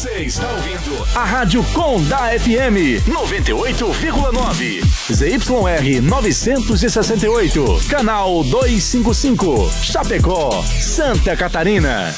Você está ouvindo a Rádio Condá FM 98,9. ZYR 968, canal 255, Chapecó, Santa Catarina.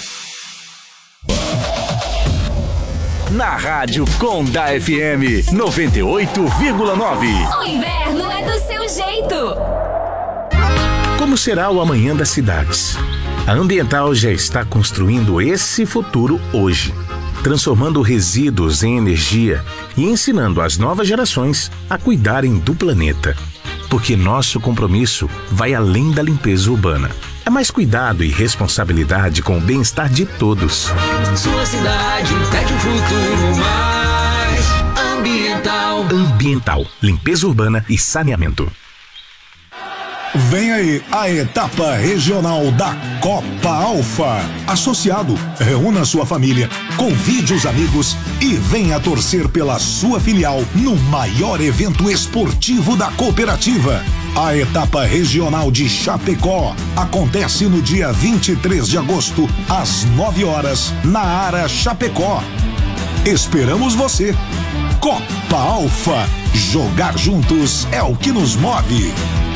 Na Rádio Condá FM 98,9. O inverno é do seu jeito. Como será o amanhã das cidades? A Ambiental já está construindo esse futuro hoje, transformando resíduos em energia e ensinando as novas gerações a cuidarem do planeta. Porque nosso compromisso vai além da limpeza urbana. É mais cuidado e responsabilidade com o bem-estar de todos. Sua cidade pede um futuro mais ambiental. Ambiental, limpeza urbana e saneamento. Vem aí a etapa regional da Copa Alfa. Associado, reúna sua família, convide os amigos e venha torcer pela sua filial no maior evento esportivo da cooperativa. A etapa regional de Chapecó acontece no dia 23 de agosto, às 9 horas, na Ara Chapecó. Esperamos você. Copa Alfa. Jogar juntos é o que nos move.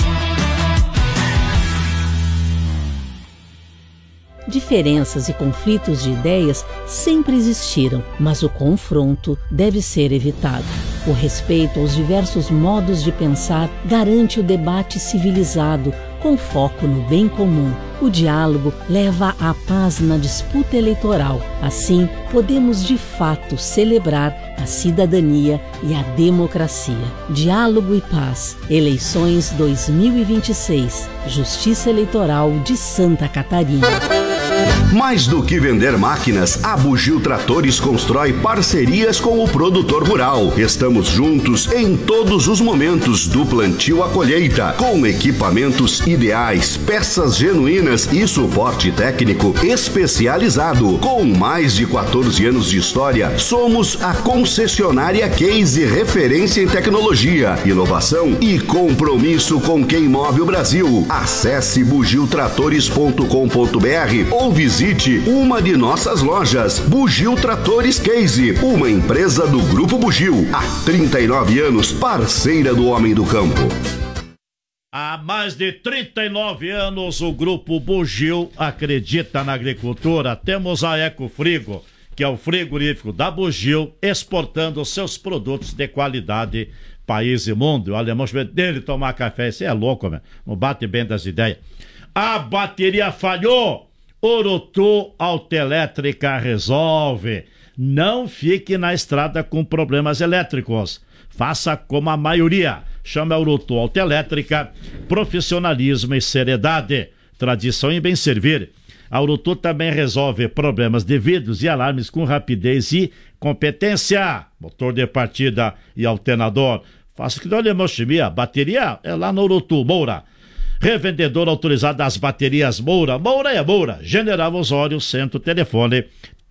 Diferenças e conflitos de ideias sempre existiram, mas o confronto deve ser evitado. O respeito aos diversos modos de pensar garante o debate civilizado, com foco no bem comum. O diálogo leva à paz na disputa eleitoral. Assim, podemos de fato celebrar a cidadania e a democracia. Diálogo e paz. Eleições 2026. Justiça Eleitoral de Santa Catarina. Mais do que vender máquinas, a Bugio Tratores constrói parcerias com o produtor rural. Estamos juntos em todos os momentos, do plantio à colheita, com equipamentos ideais, peças genuínas e suporte técnico especializado. Com mais de 14 anos de história, somos a concessionária Case, referência em tecnologia, inovação e compromisso com quem move o Brasil. Acesse bugiotratores.com.br ou visite uma de nossas lojas. Bugio Tratores Case, uma empresa do Grupo Bugio. Há 39 anos, parceira do homem do campo. Há mais de 39 anos, o Grupo Bugio acredita na agricultura. Temos a Ecofrigo, que é o frigorífico da Bugio, exportando seus produtos de qualidade país e mundo. O alemão dele tomar café, isso é louco, meu. Não bate bem das ideias. A bateria falhou. Orotu Autoelétrica resolve. Não fique na estrada com problemas elétricos. Faça como a maioria. Chama a Orotu Autoelétrica. Profissionalismo e seriedade. Tradição e bem servir. A Orotu também resolve problemas de vidros e alarmes com rapidez e competência. Motor de partida e alternador. Faça que do alemão chimia. Bateria é lá no Orotu Moura. Revendedor autorizado das baterias Moura. Moura é Moura. General Osório, centro, telefone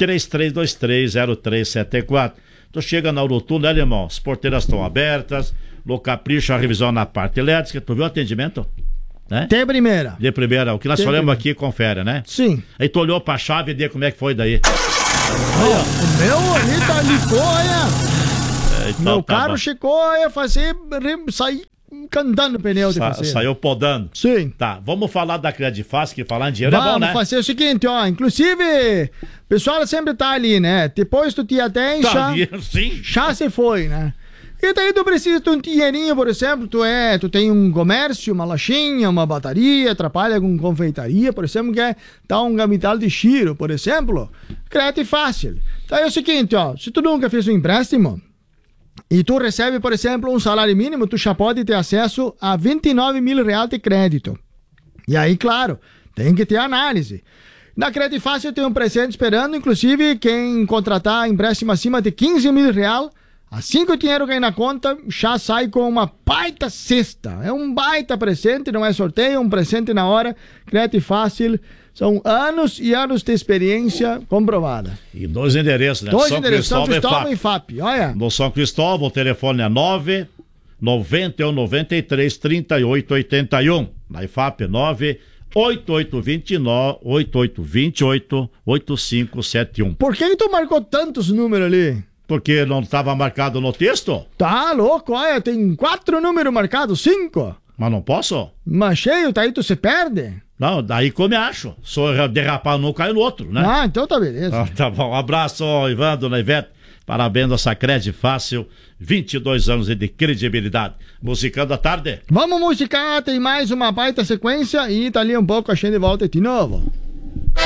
33230374. Tu chega na Orotu, né, irmão? As porteiras estão abertas. No Capricho, a revisão na parte elétrica. Tu viu o atendimento? Né? De primeira. De primeira. O que nós falamos aqui, confere, né? Sim. Aí tu olhou pra chave e vê como é que foi daí. Olha, o meu ali tá ligou, olha. Então, meu carro chegou a fazer sair cantando o pneu de fazer. Saiu podando. Sim. Tá, vamos falar da Credifácil, que falar em dinheiro é bom, né? Vamos fazer o seguinte, ó, inclusive, o pessoal sempre tá ali, né? Depois tu te atende, já se foi, né? E daí tu precisa de um dinheirinho, por exemplo, tu tem um comércio, uma lojinha, uma bateria, trabalha com confeitaria, por exemplo, quer dar um capital de giro, por exemplo, crédito fácil. Então é o seguinte, ó, se tu nunca fez um empréstimo, e tu recebe, por exemplo, um salário mínimo, tu já pode ter acesso a 29 mil reais de crédito. E aí, claro, tem que ter análise. Na Crédito Fácil tem um presente esperando, inclusive quem contratar empréstimo acima de 15 mil reais, assim que o dinheiro cai na conta, já sai com uma baita cesta. É um baita presente, não é sorteio, é um presente na hora. Crédito Fácil, são anos e anos de experiência comprovada. E dois endereços, né? Dois endereços, São Cristóvão e FAP. Olha. No São Cristóvão, o telefone é 99193 3881. Na IFAP, 8828-8571. Por que tu marcou tantos números ali? Porque não estava marcado no texto? Tá louco, olha, tem 4 números marcados, 5. Mas não posso? Mas cheio, tá aí, tu se perde? Não, daí como eu acho. Se eu derrapar num, cai no outro, né? Ah, então tá beleza. Tá bom, um abraço, Ivan, dona Ivete. Parabéns a Sacredi Fácil, 22 anos de credibilidade. Musicando à tarde. Vamos musicar, tem mais uma baita sequência e tá ali um pouco a gente volta de novo.